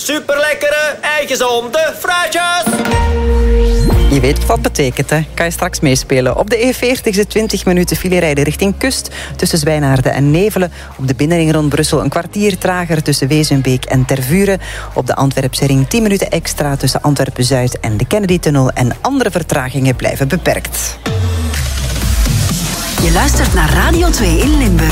super lekkere en gezonde fruitjes. Je weet wat dat betekent, hè? Kan je straks meespelen. Op de E40 is het 20 minuten file rijden richting kust tussen Zwijnaarden en Nevelen. Op de binnenring rond Brussel een kwartier trager tussen Wezenbeek en Tervuren. Op de Antwerpse ring 10 minuten extra tussen Antwerpen-Zuid en de Kennedy-tunnel. En andere vertragingen blijven beperkt. Je luistert naar Radio 2 in Limburg.